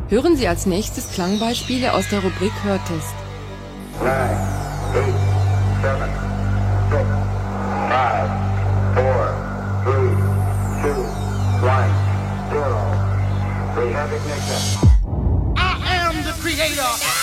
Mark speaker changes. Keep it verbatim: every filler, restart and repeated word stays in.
Speaker 1: Hören Sie als nächstes Klangbeispiele aus der Rubrik Hörtest.
Speaker 2: nine, eight, seven, six, five, four, three, two, one, zero. We have ignition.
Speaker 3: I am the creator.